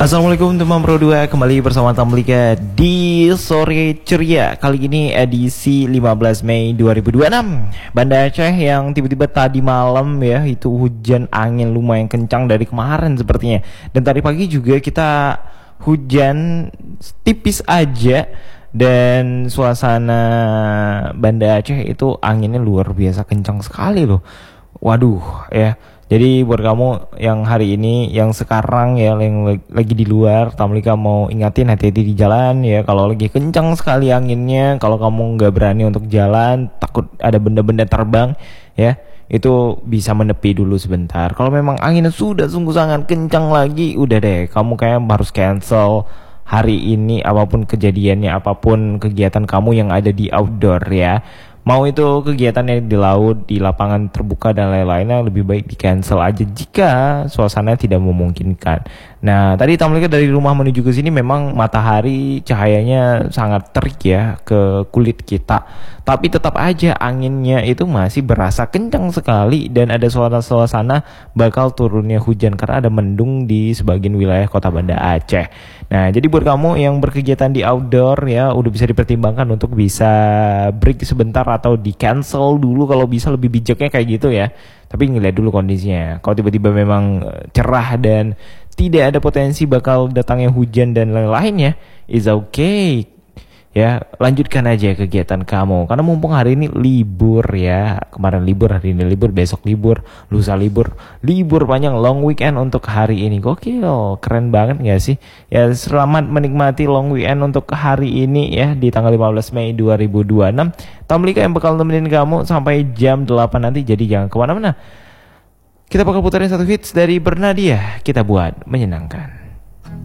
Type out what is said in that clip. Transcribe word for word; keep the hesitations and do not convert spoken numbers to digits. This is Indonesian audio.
Assalamualaikum teman Pro dua, kembali bersama Tamlika di Sore Ceria. Kali ini edisi lima belas Mei dua ribu dua puluh enam. Banda Aceh yang tiba-tiba tadi malam ya, itu hujan angin lumayan kencang dari kemarin sepertinya. Dan tadi pagi juga kita hujan tipis aja. Dan suasana Banda Aceh itu anginnya luar biasa kencang sekali loh. Waduh ya. Jadi buat kamu yang hari ini, yang sekarang ya, yang lagi di luar, Tamlika mau ingatin hati-hati di jalan ya. Kalau lagi kencang sekali anginnya, kalau kamu nggak berani untuk jalan, takut ada benda-benda terbang ya, itu bisa menepi dulu sebentar. Kalau memang anginnya sudah sungguh sangat kencang lagi, udah deh, kamu kayak harus cancel hari ini, apapun kejadiannya, apapun kegiatan kamu yang ada di outdoor ya. Mau itu kegiatannya di laut, di lapangan terbuka dan lain-lainnya, lebih baik di cancel aja jika suasana tidak memungkinkan. Nah, tadi Tamlika dari rumah menuju ke sini memang matahari cahayanya sangat terik ya ke kulit kita. Tapi tetap aja anginnya itu masih berasa kencang sekali dan ada suasana-suasana bakal turunnya hujan karena ada mendung di sebagian wilayah kota Banda Aceh. Nah, jadi buat kamu yang berkegiatan di outdoor ya, udah bisa dipertimbangkan untuk bisa break sebentar atau di cancel dulu kalau bisa, lebih bijaknya kayak gitu ya. Tapi ngeliat dulu kondisinya. Kalau tiba-tiba memang cerah dan tidak ada potensi bakal datangnya hujan dan lain-lainnya, is okay ya, lanjutkan aja kegiatan kamu karena mumpung hari ini libur ya. Kemarin libur, hari ini libur, besok libur, lusa libur, libur panjang, long weekend untuk hari ini. Gokil, keren banget gak sih ya. Selamat menikmati long weekend untuk hari ini ya, di tanggal lima belas Mei dua ribu dua puluh enam. Tamlika yang bakal nemenin kamu sampai jam delapan nanti, jadi jangan kemana-mana. Kita bakal putarin satu hits dari Bernadia, Kita Buat Menyenangkan.